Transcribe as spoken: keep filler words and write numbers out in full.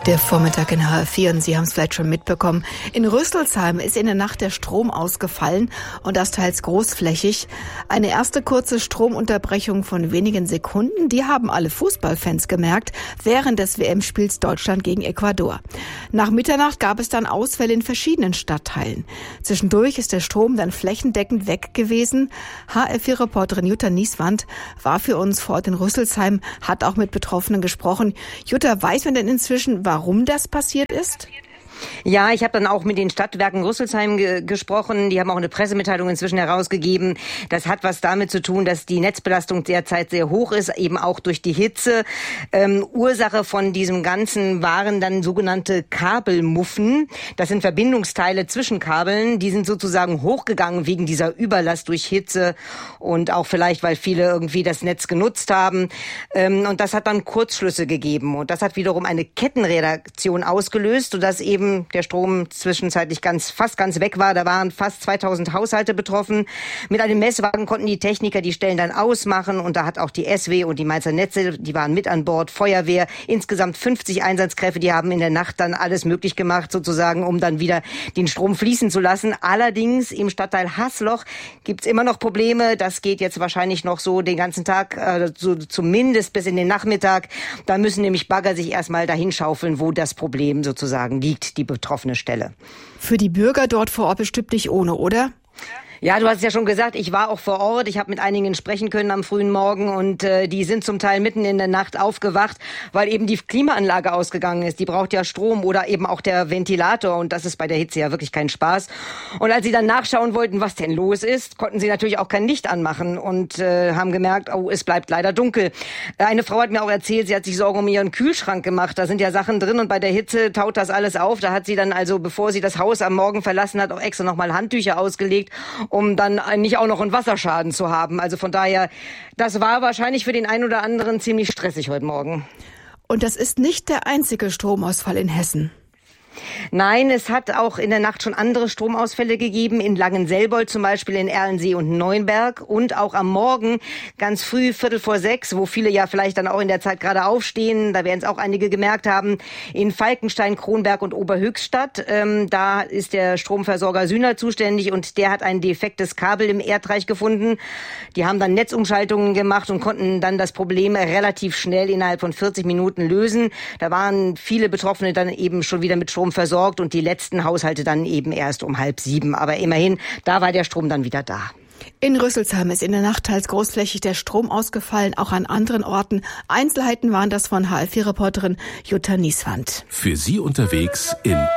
Der Vormittag in H R vier und Sie haben es vielleicht schon mitbekommen. In Rüsselsheim ist in der Nacht der Strom ausgefallen und das teils großflächig. Eine erste kurze Stromunterbrechung von wenigen Sekunden, die haben alle Fußballfans gemerkt, während des W M-Spiels Deutschland gegen Ecuador. Nach Mitternacht gab es dann Ausfälle in verschiedenen Stadtteilen. Zwischendurch ist der Strom dann flächendeckend weg gewesen. H R vier-Reporterin Jutta Nieswand war für uns vor Ort in Rüsselsheim, hat auch mit Betroffenen gesprochen. Jutta, weiß man denn inzwischen, warum das passiert ist? Ja, ich habe dann auch mit den Stadtwerken Rüsselsheim ge- gesprochen. Die haben auch eine Pressemitteilung inzwischen herausgegeben. Das hat was damit zu tun, dass die Netzbelastung derzeit sehr hoch ist, eben auch durch die Hitze. Ähm, Ursache von diesem Ganzen waren dann sogenannte Kabelmuffen. Das sind Verbindungsteile zwischen Kabeln. Die sind sozusagen hochgegangen wegen dieser Überlast durch Hitze und auch vielleicht, weil viele irgendwie das Netz genutzt haben. Ähm, und das hat dann Kurzschlüsse gegeben. Und das hat wiederum eine Kettenreaktion ausgelöst, sodass eben der Strom zwischenzeitlich ganz, fast ganz weg war. Da waren fast zweitausend Haushalte betroffen. Mit einem Messwagen konnten die Techniker die Stellen dann ausmachen und da hat auch die S W und die Mainzer Netze, die waren mit an Bord, Feuerwehr, insgesamt fünfzig Einsatzkräfte, die haben in der Nacht dann alles möglich gemacht, sozusagen, um dann wieder den Strom fließen zu lassen. Allerdings im Stadtteil Haßloch gibt's immer noch Probleme. Das geht jetzt wahrscheinlich noch so den ganzen Tag, äh, so zumindest bis in den Nachmittag. Da müssen nämlich Bagger sich erstmal dahin schaufeln, wo das Problem sozusagen liegt, die betroffene Stelle. Für die Bürger dort vor Ort bestimmt nicht ohne, oder? Ja, du hast es ja schon gesagt, ich war auch vor Ort. Ich habe mit einigen sprechen können am frühen Morgen und äh, die sind zum Teil mitten in der Nacht aufgewacht, weil eben die Klimaanlage ausgegangen ist. Die braucht ja Strom oder eben auch der Ventilator und das ist bei der Hitze ja wirklich kein Spaß. Und als sie dann nachschauen wollten, was denn los ist, konnten sie natürlich auch kein Licht anmachen und äh, haben gemerkt, oh, es bleibt leider dunkel. Eine Frau hat mir auch erzählt, sie hat sich Sorgen um ihren Kühlschrank gemacht. Da sind ja Sachen drin und bei der Hitze taut das alles auf. Da hat sie dann also, bevor sie das Haus am Morgen verlassen hat, auch extra nochmal Handtücher ausgelegt, um dann nicht auch noch einen Wasserschaden zu haben. Also von daher, das war wahrscheinlich für den einen oder anderen ziemlich stressig heute Morgen. Und das ist nicht der einzige Stromausfall in Hessen. Nein, es hat auch in der Nacht schon andere Stromausfälle gegeben, in Langenselbold zum Beispiel, in Erlensee und Neuenberg und auch am Morgen ganz früh, Viertel vor sechs, wo viele ja vielleicht dann auch in der Zeit gerade aufstehen, da werden es auch einige gemerkt haben, in Falkenstein, Kronberg und Oberhöchstadt. Ähm, da ist der Stromversorger Sühner zuständig und der hat ein defektes Kabel im Erdreich gefunden. Die haben dann Netzumschaltungen gemacht und konnten dann das Problem relativ schnell innerhalb von vierzig Minuten lösen. Da waren viele Betroffene dann eben schon wieder mit Strom versorgt und die letzten Haushalte dann eben erst um halb sieben. Aber immerhin, da war der Strom dann wieder da. In Rüsselsheim ist in der Nacht teils großflächig der Strom ausgefallen, auch an anderen Orten. Einzelheiten waren das von H R vier-Reporterin Jutta Nieswand. Für Sie unterwegs in